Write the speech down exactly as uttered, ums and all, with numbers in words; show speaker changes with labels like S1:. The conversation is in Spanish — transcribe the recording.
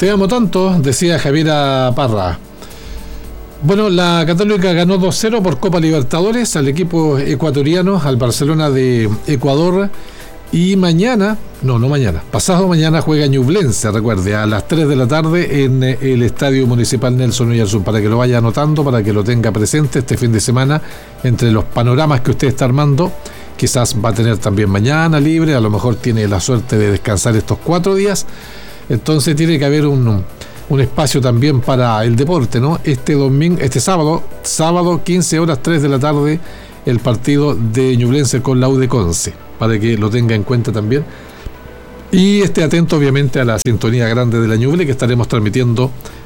S1: Te amo tanto, decía Javiera Parra. Bueno, la Católica ganó dos cero por Copa Libertadores al equipo ecuatoriano, al Barcelona de Ecuador. Y mañana, no, no mañana, pasado mañana juega Ñublense, recuerde, a las tres de la tarde en el Estadio Municipal Nelson Oyarzún, para que lo vaya anotando, para que lo tenga presente este fin de semana, entre los panoramas que usted está armando. Quizás va a tener también mañana libre, a lo mejor tiene la suerte de descansar estos cuatro días, entonces tiene que haber un, un espacio también para el deporte, ¿no? Este domingo, este sábado, sábado quince horas, tres de la tarde, el partido de Ñublense con la U de Conce, para que lo tenga en cuenta también. Y esté atento obviamente a la sintonía grande de la Ñuble, que estaremos transmitiendo